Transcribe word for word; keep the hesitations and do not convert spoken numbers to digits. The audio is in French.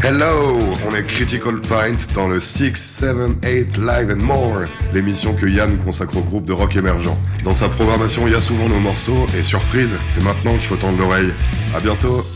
Hello, on est Critical Pint dans le six, sept, eight Live and More, l'émission que Yann consacre au groupe de rock émergent. Dans sa programmation, il y a souvent nos morceaux, et surprise, c'est maintenant qu'il faut tendre l'oreille. À bientôt.